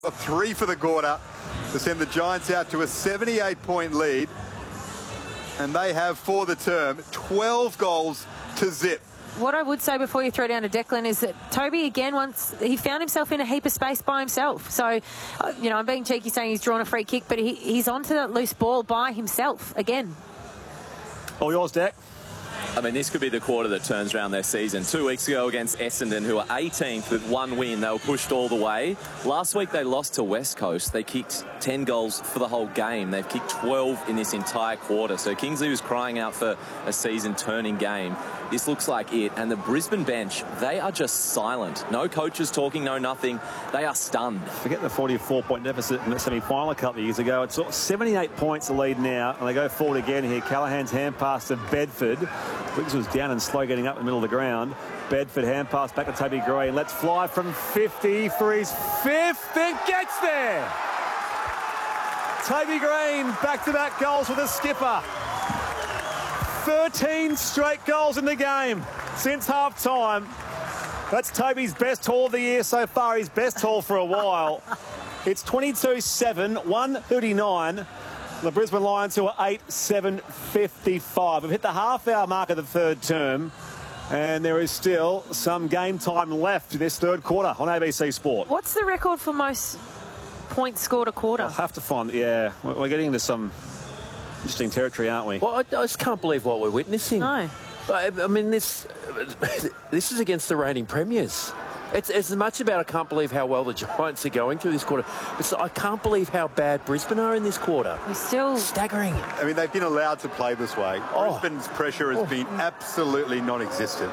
A 3 for the quarter to send the Giants out to a 78-point lead. And they have, for the term, 12 goals to zip. What I would say before you throw down to Declan is that Toby, again, once he found himself in a heap of space by himself. So, you know, I'm being cheeky saying he's drawn a free kick, but he's onto that loose ball by himself again. All yours, Deck. I mean, this could be the quarter that turns around their season. 2 weeks ago against Essendon, who are 18th with 1 win, they were pushed all the way. Last week they lost to West Coast. They kicked 10 goals for the whole game. They've kicked 12 in this entire quarter. So Kingsley was crying out for a season-turning game. This looks like it. And the Brisbane bench, they are just silent. No coaches talking, no nothing. They are stunned. Forget the 44-point deficit in the semi-final a couple of years ago. It's 78 points the lead now, and they go forward again here. Callahan's hand pass to Bedford. Wiggs was down and slow getting up in the middle of the ground. Bedford hand pass back to Toby Green. Let's fly from 50 for his 5th. It gets there. Toby Green, back-to-back goals for the skipper. 13 straight goals in the game since half-time. That's Toby's best haul of the year so far, his best haul for a while. It's 22-7, 139. The Brisbane Lions, who are 8-7-55. We've hit the half-hour mark of the third term, and there is still some game time left in this third quarter on ABC Sport. What's the record for most points scored a quarter? I'll have to find, yeah, we're getting into some interesting territory, aren't we? Well, I just can't believe what we're witnessing. No. I mean, this is against the reigning premiers. It's as much about I can't believe how well the Giants are going through this quarter. It's I can't believe how bad Brisbane are in this quarter. We're still staggering. I mean, they've been allowed to play this way. Brisbane's pressure has been absolutely non-existent.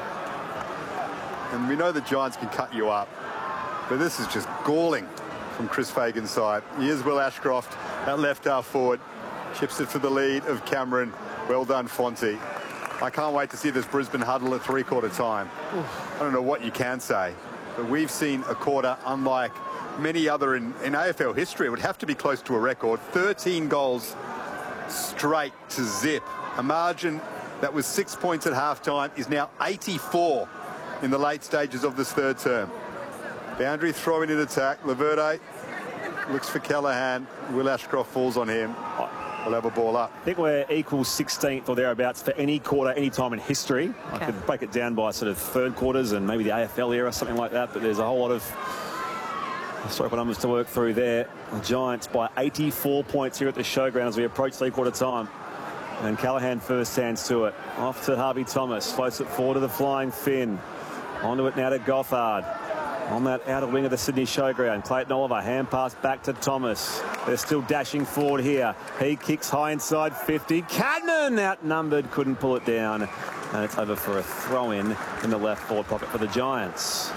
And we know the Giants can cut you up. But this is just galling from Chris Fagan's side. Here's Will Ashcroft at left half forward. Chips it for the lead of Cameron. Well done, Fonte. I can't wait to see this Brisbane huddle at three-quarter time. I don't know what you can say, but we've seen a quarter unlike many other in AFL history. It would have to be close to a record. 13 goals straight to zip. A margin that was 6 points at halftime is now 84 in the late stages of this third term. Boundary throwing in attack. Laverde looks for Callahan. Will Ashcroft falls on him. We'll have a ball up. I think we're equal 16th or thereabouts for any quarter, any time in history. Okay. I could break it down by sort of third quarters and maybe the AFL era, something like that. But there's a whole lot of historical numbers to work through there. The Giants by 84 points here at the showground as we approach three-quarter time. And Callahan first hands to it. Off to Harvey Thomas. Floats it forward to the flying Finn. Onto it now to Gothard. On that outer wing of the Sydney Showground. Clayton Oliver, hand pass back to Thomas. They're still dashing forward here. He kicks high inside 50. Cadman outnumbered, couldn't pull it down. And it's over for a throw-in the left forward pocket for the Giants.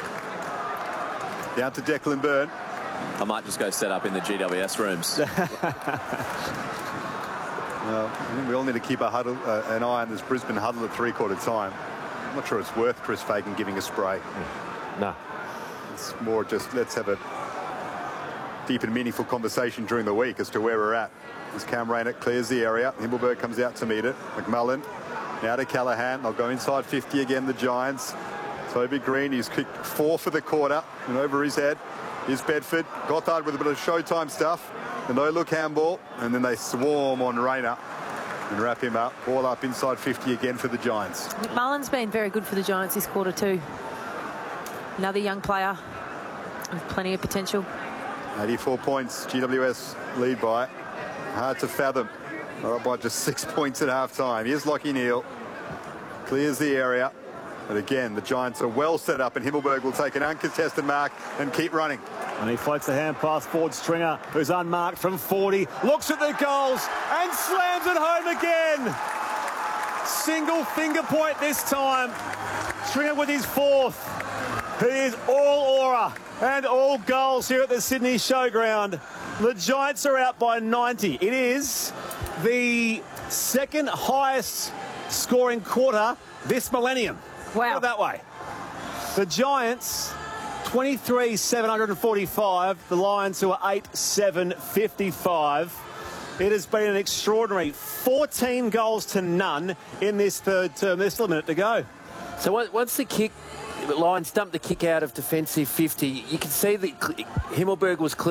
Down to Declan Byrne. I might just go set up in the GWS rooms. Well, I think we all need to keep an eye on this Brisbane huddle at three-quarter time. I'm not sure it's worth Chris Fagan giving a spray. No. It's more just let's have a deep and meaningful conversation during the week as to where we're at. As Cam Raynett clears the area, Himmelberg comes out to meet it. McMullen now to Callahan. They'll go inside 50 again, the Giants. Toby Green, he's kicked 4 for the quarter and over his head is Bedford. Gothard with a bit of showtime stuff. The no-look handball, and then they swarm on Rayner and wrap him up. Ball up inside 50 again for the Giants. McMullen's been very good for the Giants this quarter too. Another young player with plenty of potential. 84 points, GWS lead by. Hard to fathom. All right, by just 6 points at half-time. Here's Lockie Neal. Clears the area. But again, the Giants are well set up, and Himmelberg will take an uncontested mark and keep running. And he floats the hand past forward Stringer, who's unmarked from 40. Looks at the goals and slams it home again. Single finger point this time. Stringer with his 4th. He is all aura and all goals here at the Sydney Showground. The Giants are out by 90. It is the second highest scoring quarter this millennium. Wow. Put it that way. The Giants, 23,745. The Lions, who are 8,755. It has been an extraordinary 14 goals to none in this third term. There's still a minute to go. So once the Lions dumped the kick out of defensive 50, you can see that Himmelberg was clear.